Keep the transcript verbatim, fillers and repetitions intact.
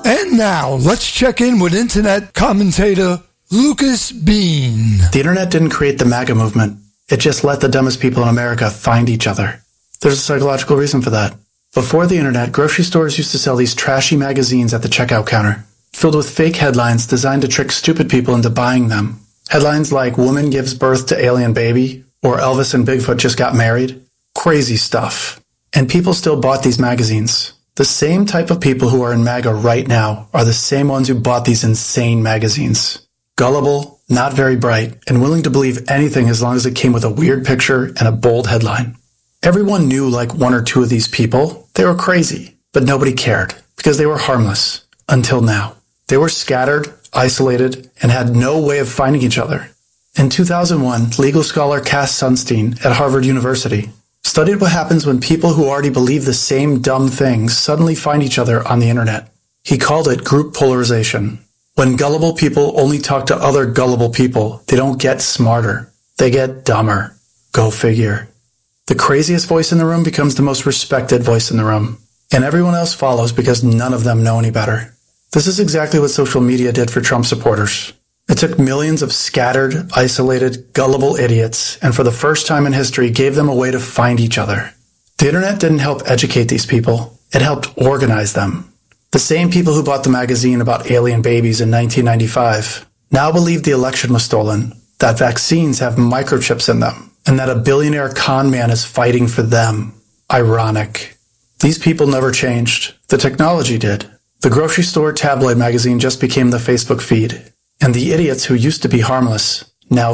And now, let's check in with internet commentator Lucas Bean. The internet didn't create the MAGA movement. It just let the dumbest people in America find each other. There's a psychological reason for that. Before the internet, grocery stores used to sell these trashy magazines at the checkout counter, filled with fake headlines designed to trick stupid people into buying them. Headlines like "Woman gives birth to alien baby" or "Elvis and Bigfoot just got married." Crazy stuff. And people still bought these magazines. The same type of people who are in MAGA right now are the same ones who bought these insane magazines. Gullible, not very bright, and willing to believe anything as long as it came with a weird picture and a bold headline. Everyone knew like one or two of these people. They were crazy, but nobody cared because they were harmless. Until now. They were scattered, isolated, and had no way of finding each other. In two thousand one, legal scholar Cass Sunstein at Harvard University studied what happens when people who already believe the same dumb things suddenly find each other on the internet. He called it group polarization. When gullible people only talk to other gullible people, they don't get smarter. They get dumber. Go figure. The craziest voice in the room becomes the most respected voice in the room, and everyone else follows because none of them know any better. This is exactly what social media did for Trump supporters. It took millions of scattered, isolated, gullible idiots, and for the first time in history gave them a way to find each other. The internet didn't help educate these people. It helped organize them. The same people who bought the magazine about alien babies in nineteen ninety-five now believe the election was stolen, that vaccines have microchips in them, and that a billionaire con man is fighting for them. Ironic. These people never changed. The technology did. The grocery store tabloid magazine just became the Facebook feed. And the idiots who used to be harmless now